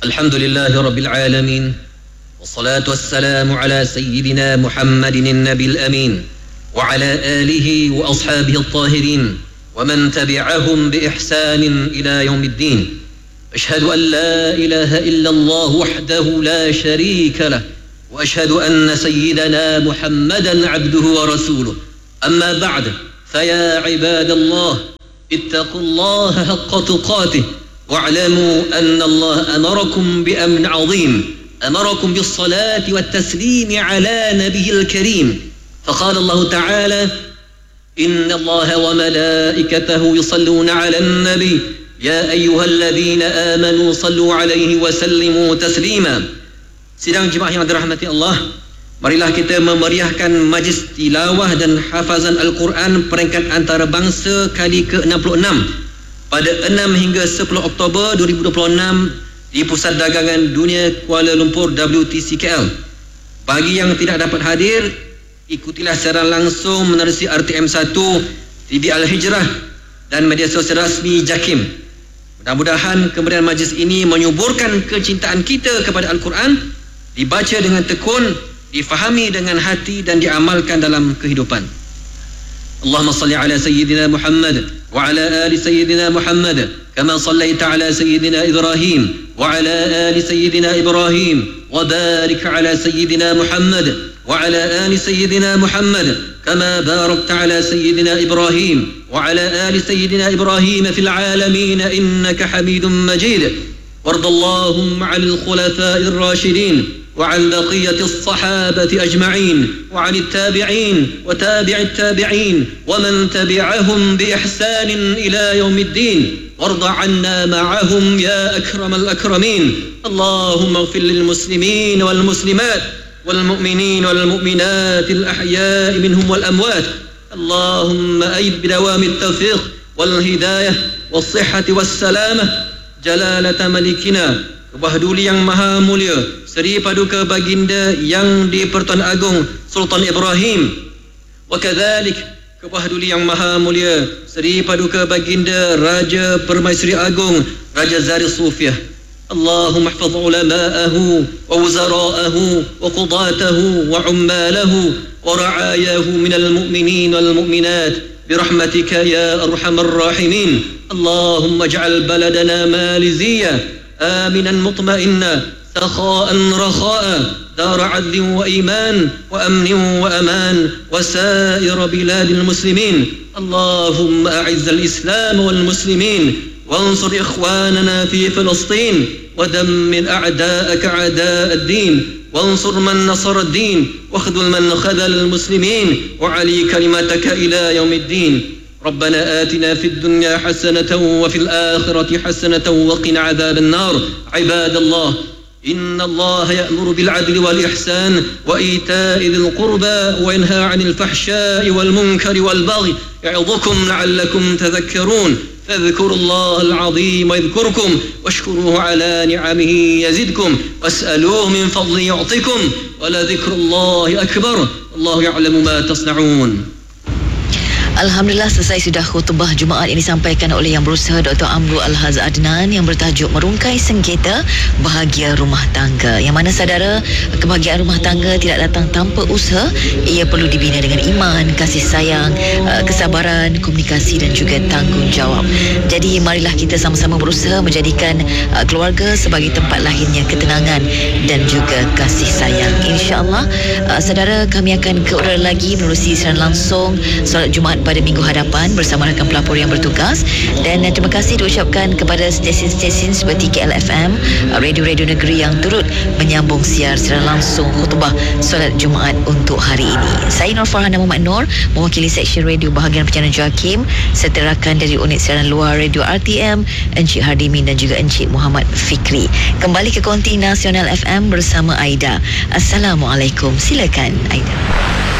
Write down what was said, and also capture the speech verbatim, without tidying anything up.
الحمد لله رب العالمين، والصلاة والسلام على سيدنا محمد النبي الأمين وعلى آله وأصحابه الطاهرين ومن تبعهم بإحسان إلى يوم الدين. أشهد أن لا إله إلا الله وحده لا شريك له، وأشهد أن سيدنا محمدا عبده ورسوله. أما بعد، فيا عباد الله اتقوا الله حق تقاته، واعلموا أن الله أمركم بأمر عظيم، أمركم بالصلاة والتسليم على نبيه الكريم، فقال الله تعالى: إن الله وملائكته يصلون على النبي يا أيها الذين آمنوا صلوا عليه وسلموا تسليما. Sidang jemaah yang dirahmati Allah, marilah kita memeriahkan majlis tilawah dan hafazan Al-Quran peringkat antarabangsa kali ke enam puluh enam pada enam hingga sepuluh Oktober dua ribu dua puluh enam di Pusat Dagangan Dunia Kuala Lumpur W T C K L. Bagi yang tidak dapat hadir, ikutilah secara langsung menerusi R T M satu, T V Al-Hijrah dan media sosial rasmi JAKIM. Mudah-mudahan kemudian majlis ini menyuburkan kecintaan kita kepada Al-Quran, dibaca dengan tekun, difahami dengan hati dan diamalkan dalam kehidupan. Allahumma salli ala Sayyidina Muhammad wa ala ali Sayyidina Muhammad kama sallaita ala Sayyidina Ibrahim wa ala ali Sayyidina Ibrahim wa barik ala Sayyidina Muhammad wa ala ali Sayyidina Muhammad kama barakta ala Sayyidina Ibrahim wa ala ali Sayyidina Ibrahim fil alamin innaka Hamidum Majid. Wardallahumma 'alal khulafa'ir rasyidin وعن بقية الصحابة أجمعين وعن التابعين وتابع التابعين ومن تبعهم بإحسان إلى يوم الدين، وارض عنا معهم يا أكرم الأكرمين. اللهم اغفر للمسلمين والمسلمات والمؤمنين والمؤمنات الأحياء منهم والأموات. اللهم أيد بدوام التوفيق والهداية والصحة والسلامة جلالة ملكنا Kebahduli yang maha mulia Seri Paduka Baginda yang di-Pertuan Agong Sultan Ibrahim, wa kadzalik kebahduli yang maha mulia Seri Paduka Baginda Raja Permaisuri Agong Raja Zari Sufiah. Allahumma ihfaz ulama'ahu wa wuzara'ahu wa qudatahu wa ummalahu wa ra'ayahu minal mu'minin wal mu'minat birahmatika ya arhamar rahimin. Allahumma ij'al baladana maliziyah آمنا مطمئنا سخاء رخاء دار عدل وإيمان وأمن وأمان وسائر بلاد المسلمين. اللهم أعز الإسلام والمسلمين وانصر إخواننا في فلسطين ودمر أعداءك أعداء الدين وانصر من نصر الدين واخذل من خذل المسلمين وعلي كلمتك إلى يوم الدين. ربنا آتنا في الدنيا حسنة وفي الآخرة حسنة وقنا عذاب النار. عباد الله، إن الله يأمر بالعدل والإحسان وإيتاء ذي القربى وينهى عن الفحشاء والمنكر والبغي يعظكم لعلكم تذكرون. فاذكروا الله العظيم يذكركم واشكروه على نعمه يزدكم واسألوه من فضله يعطكم ولذكر الله أكبر والله يعلم ما تصنعون. Alhamdulillah, selesai sudah khutbah Jumaat yang disampaikan oleh Yang Berusaha Doktor Amrul Al-Haz Adnan yang bertajuk Merungkai Sengketa Bahagia Rumah Tangga, yang mana saudara, kebahagiaan rumah tangga tidak datang tanpa usaha. Ia perlu dibina dengan iman, kasih sayang, kesabaran, komunikasi dan juga tanggungjawab. Jadi marilah kita sama-sama berusaha menjadikan keluarga sebagai tempat lahirnya ketenangan dan juga kasih sayang. InsyaAllah saudara, kami akan ke udara lagi menerusi siaran langsung solat Jumaat pada minggu hadapan bersama rakan pelapor yang bertugas. Dan uh, terima kasih diucapkan kepada stesen-stesen seperti K L F M, uh, radio-radio negeri yang turut menyambung siar secara langsung khutbah solat Jumaat untuk hari ini. Saya Nur Farhana Muhammad Nur, mewakili seksyen radio bahagian pencarian JAKIM, serta rakan dari unit siaran luar radio R T M, Encik Hardimin dan juga Encik Muhammad Fikri. Kembali ke Konti Nasional F M bersama Aida. Assalamualaikum. Silakan Aida.